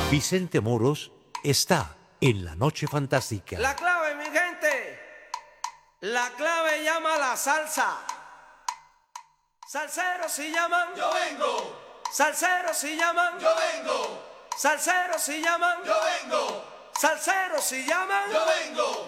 Vicente Moros está en la Noche Fantástica. La clave, mi gente. La clave llama la salsa. Salseros si llaman, yo vengo. Salseros si llaman, yo vengo. Salseros si llaman, yo vengo. Salseros si llaman, yo vengo.